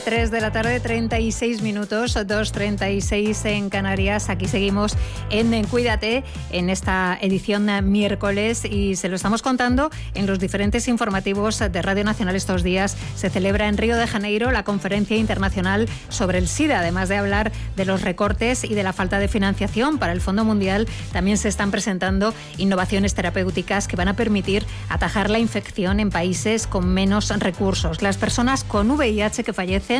3 de la tarde, 36 minutos, 2:36 en Canarias. Aquí seguimos en Cuídate, en esta edición miércoles, y se lo estamos contando en los diferentes informativos de Radio Nacional estos días. Se celebra en Río de Janeiro la Conferencia Internacional sobre el SIDA. Además de hablar de los recortes y de la falta de financiación para el Fondo Mundial, también se están presentando innovaciones terapéuticas que van a permitir atajar la infección en países con menos recursos. Las personas con VIH que fallecen